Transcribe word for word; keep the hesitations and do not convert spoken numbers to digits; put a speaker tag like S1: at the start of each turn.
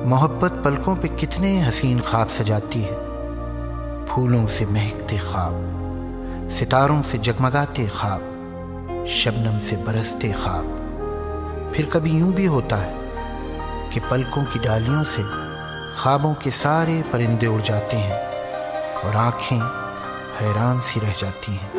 S1: मोहब्बत पलकों पे कितने हसीन ख्वाब सजाती है, फूलों से महकते ख्वाब, सितारों से जगमगाते ख्वाब, शबनम से बरसते ख्वाब। फिर कभी यूं भी होता है कि पलकों की डालियों से ख्वाबों के सारे परिंदे उड़ जाते हैं और आंखें हैरान सी रह जाती हैं।